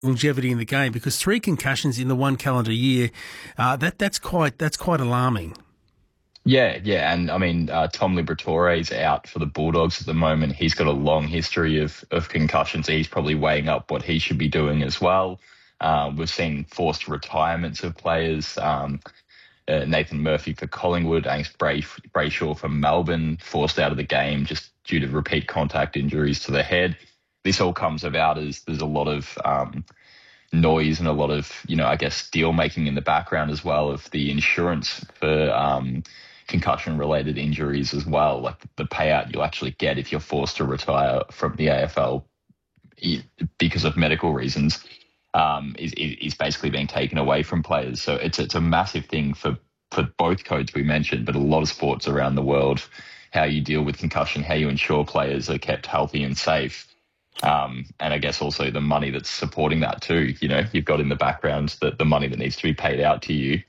longevity in the game, because 3 concussions in the one calendar year, that's quite alarming. Yeah, and I mean, Tom Liberatore's out for the Bulldogs at the moment. He's got a long history of concussions. He's probably weighing up what he should be doing as well. We've seen forced retirements of players. Nathan Murphy for Collingwood, Angus Brayshaw for Melbourne, forced out of the game just due to repeat contact injuries to the head. This all comes about as there's a lot of noise and a lot of, I guess, deal making in the background as well of the insurance for concussion-related injuries as well, like the payout you'll actually get if you're forced to retire from the AFL because of medical reasons is basically being taken away from players. So it's a massive thing for both codes we mentioned, but a lot of sports around the world, how you deal with concussion, how you ensure players are kept healthy and safe. And I guess also the money that's supporting that too. You've got in the background the money that needs to be paid out to you.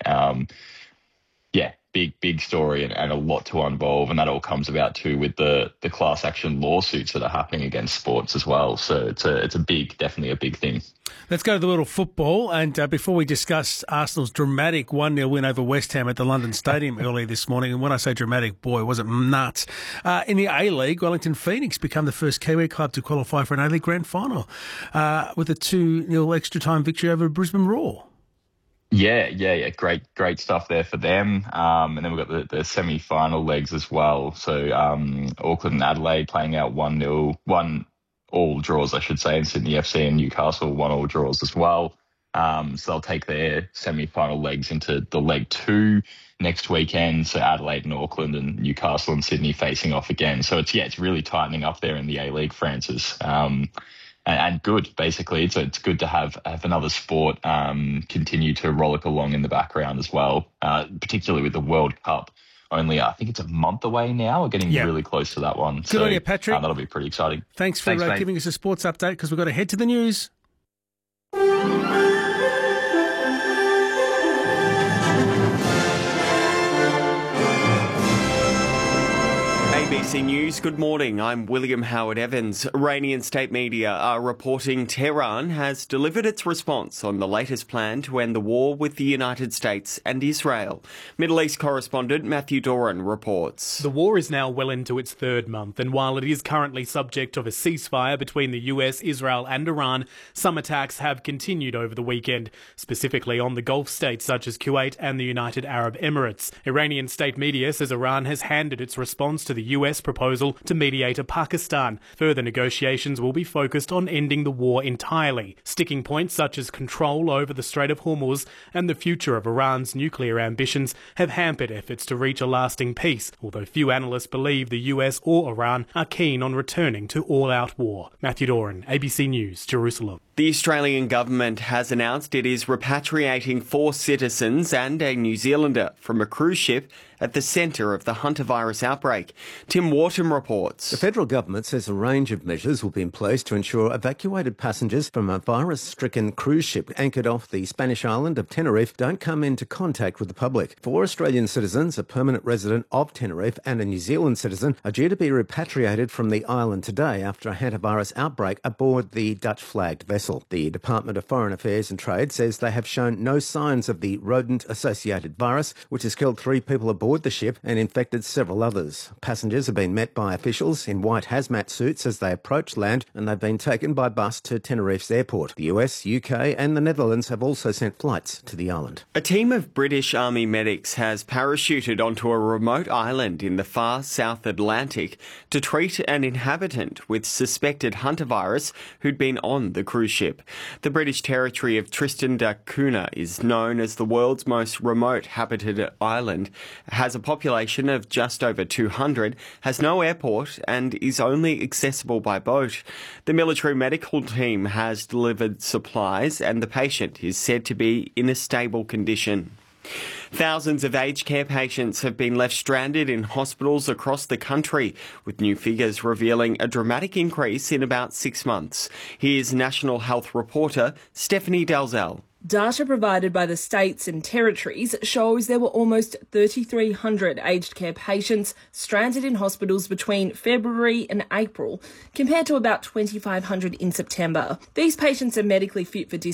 Big story and a lot to involve, and that all comes about too with the class action lawsuits that are happening against sports as well. So it's definitely a big thing. Let's go to the world of football, and before we discuss Arsenal's dramatic 1-0 win over West Ham at the London Stadium earlier this morning, and when I say dramatic, boy, was it nuts. In the A-League, Wellington Phoenix become the first Kiwi club to qualify for an A-League grand final with a 2-0 extra time victory over Brisbane Roar. Yeah. Great stuff there for them. And then we've got the semi-final legs as well. So Auckland and Adelaide playing out 1-0, 1 all draws, I should say, in Sydney FC, and Newcastle 1 all draws as well. So they'll take their semi-final legs into the leg 2 next weekend. So Adelaide and Auckland and Newcastle and Sydney facing off again. So it's really tightening up there in the A-League, Francis. And good, basically. So it's good to have another sport continue to rollick along in the background as well, particularly with the World Cup. Only, I think it's a month away now. We're getting really close to that one. Good on you, Patrick. That'll be pretty exciting. Thanks for giving us a sports update, because we've got to head to the news. ABC News, good morning. I'm William Howard Evans. Iranian state media are reporting Tehran has delivered its response on the latest plan to end the war with the United States and Israel. Middle East correspondent Matthew Doran reports. The war is now well into its 3rd month, and while it is currently subject of a ceasefire between the US, Israel and Iran, some attacks have continued over the weekend, specifically on the Gulf states such as Kuwait and the United Arab Emirates. Iranian state media says Iran has handed its response to the US proposal to mediate a Pakistan. Further negotiations will be focused on ending the war entirely. Sticking points such as control over the Strait of Hormuz and the future of Iran's nuclear ambitions have hampered efforts to reach a lasting peace, although few analysts believe the US or Iran are keen on returning to all-out war. Matthew Doran, ABC News, Jerusalem. The Australian government has announced it is repatriating 4 citizens and a New Zealander from a cruise ship at the centre of the hantavirus outbreak. Tim Wharton reports. The federal government says a range of measures will be in place to ensure evacuated passengers from a virus-stricken cruise ship anchored off the Spanish island of Tenerife don't come into contact with the public. 4 Australian citizens, a permanent resident of Tenerife and a New Zealand citizen, are due to be repatriated from the island today after a hantavirus outbreak aboard the Dutch-flagged vessel. The Department of Foreign Affairs and Trade says they have shown no signs of the rodent-associated virus, which has killed 3 people aboard the ship and infected several others. Passengers have been met by officials in white hazmat suits as they approach land, and they've been taken by bus to Tenerife's airport. The US, UK and the Netherlands have also sent flights to the island. A team of British Army medics has parachuted onto a remote island in the far South Atlantic to treat an inhabitant with suspected hantavirus who'd been on the cruise ship. The British territory of Tristan da Cunha is known as the world's most remote habited island, has a population of just over 200, has no airport and is only accessible by boat. The military medical team has delivered supplies and the patient is said to be in a stable condition. Thousands of aged care patients have been left stranded in hospitals across the country, with new figures revealing a dramatic increase in about 6 months. Here's National Health reporter Stephanie Dalzell. Data provided by the states and territories shows there were almost 3,300 aged care patients stranded in hospitals between February and April, compared to about 2,500 in September. These patients are medically fit for discharge